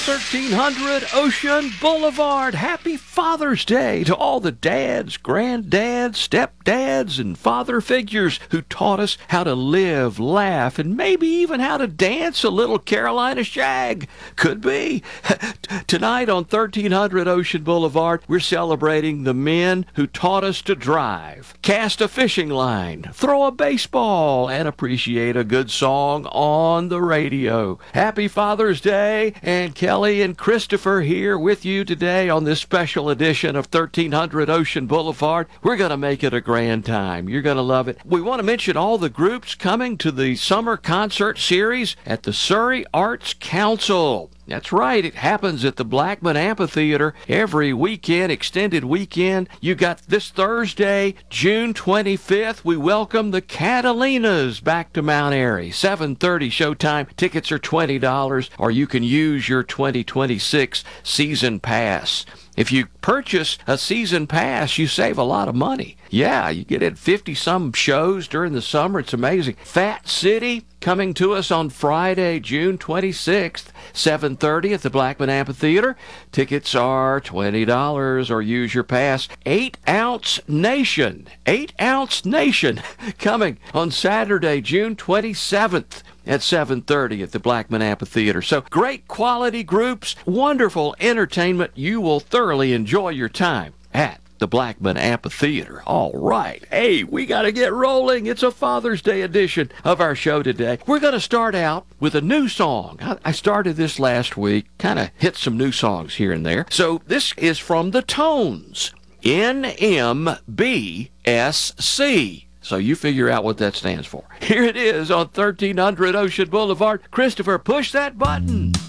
1300 Ocean Boulevard. Happy Father's Day to all the dads, granddads, stepdads, and father figures who taught us how to live, laugh, and maybe even how to dance a little Carolina shag. Could be. Tonight on 1300 Ocean Boulevard, we're celebrating the men who taught us to drive, cast a fishing line, throw a baseball, and appreciate a good song on the radio. Happy Father's Day, and Kelly and Christopher here with you today on this special edition of 1300 Ocean Boulevard. We're going to make it a grand time. You're going to love it. We want to mention all the groups coming to the summer concert series at the Surrey Arts Council. That's right, it happens at the Blackman Amphitheater every weekend, extended weekend. You got this Thursday, June 25th, we welcome the Catalinas back to Mount Airy. 7:30 showtime. Tickets are $20, or you can use your 2026 season pass. If you purchase a season pass, you save a lot of money. Yeah, you get in 50-some shows during the summer. It's amazing. Fat City coming to us on Friday, June 26th, 7:30 at the Blackman Amphitheater. Tickets are $20, or use your pass. 8 Ounce Nation coming on Saturday, June 27th. At 7:30 at the Blackman Amphitheater. So great quality groups, wonderful entertainment. You will thoroughly enjoy your time at the Blackman Amphitheater. All right. Hey, we got to get rolling. It's a Father's Day edition of our show today. We're going to start out with a new song. I started this last week, kind of hit some new songs here and there. So this is from the Tones, NMBSC. So you figure out what that stands for. Here it is on 1300 Ocean Boulevard. Christopher, push that button.